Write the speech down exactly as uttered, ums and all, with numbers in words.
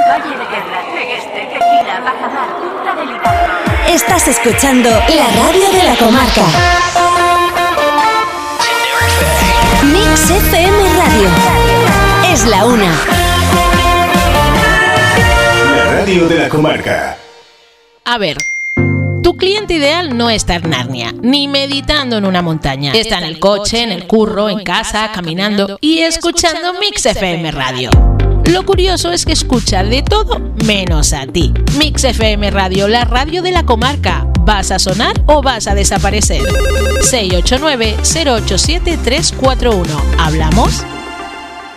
Valle de Guerra, Tegueste, Tequila, Bajamar, Punta del Hidalgo. Estás escuchando la radio de la comarca. Mix F M Radio. Es la una. La radio de la comarca. A ver, tu cliente ideal no está en Narnia, ni meditando en una montaña. Está en el coche, en el curro, en casa, caminando y escuchando Mix F M Radio. Lo curioso es que escucha de todo menos a ti. Mix F M Radio, la radio de la comarca. ¿Vas a sonar o vas a desaparecer? seis ocho nueve, cero ocho siete, tres cuatro uno. ¿Hablamos?